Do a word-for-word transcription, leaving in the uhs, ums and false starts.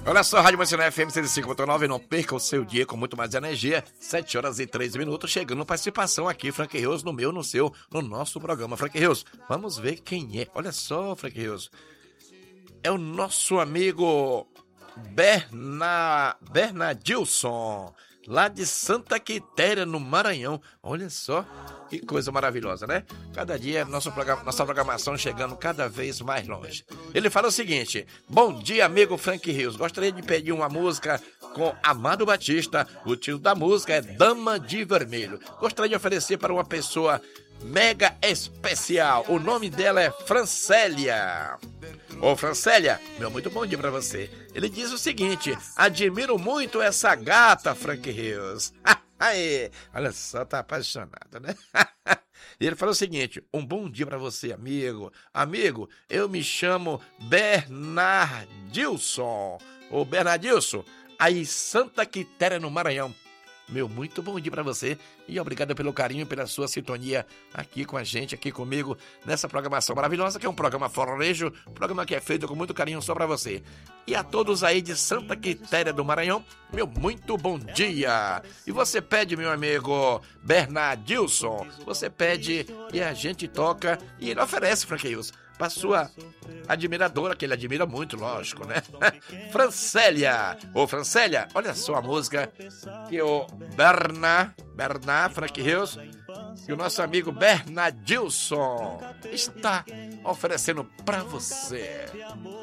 Olha só, Rádio Mansinão F M cento e cinco ponto nove, não perca o seu dia com muito mais energia. sete horas e treze minutos, chegando participação aqui, Frank Rios, no meu, no seu, no nosso programa. Frank Rios, vamos ver quem é. Olha só, Frank Rios. É o nosso amigo Berna... Bernadilson, lá de Santa Quitéria, no Maranhão. Olha só, que coisa maravilhosa, né? Cada dia nosso programa, nossa programação chegando cada vez mais longe. Ele fala o seguinte: bom dia, amigo Frank Rios. Gostaria de pedir uma música com Amado Batista. O título da música é Dama de Vermelho. Gostaria de oferecer para uma pessoa mega especial. O nome dela é Francélia. Ô Francélia, meu muito bom dia pra você. Ele diz o seguinte: admiro muito essa gata, Frank Rios. Aí, olha só, tá apaixonado, né? E ele falou o seguinte: um bom dia pra você, amigo. Amigo, eu me chamo Bernardilson. Ô Bernardilson, aí Santa Quitéria, no Maranhão. Meu muito bom dia pra você e obrigado pelo carinho, pela sua sintonia aqui com a gente, aqui comigo, nessa programação maravilhosa, que é um programa Forronejo, um programa que é feito com muito carinho só pra você. E a todos aí de Santa Quitéria do Maranhão, meu muito bom dia. E você pede, meu amigo Bernardilson, você pede e a gente toca e ele oferece, Frank Rios, para sua admiradora, que ele admira muito, lógico, né? Francélia. Ô, Francélia, olha só a música que o Berna, Berna, Frank Rios, e o nosso amigo Bernadilson está oferecendo para você.